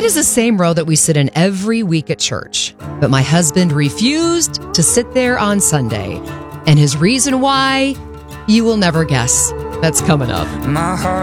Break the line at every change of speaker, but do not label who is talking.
is the same row that we sit in every week at church. But my husband refused to sit there on Sunday. And his reason why, you will never guess. That's coming up.
My heart